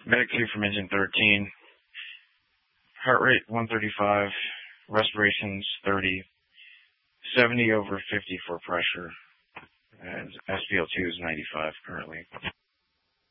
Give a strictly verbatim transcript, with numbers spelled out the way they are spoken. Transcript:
Medic two from engine thirteen. Heart rate one thirty-five. Respirations thirty. seventy over fifty for pressure. And S P L two is ninety-five currently.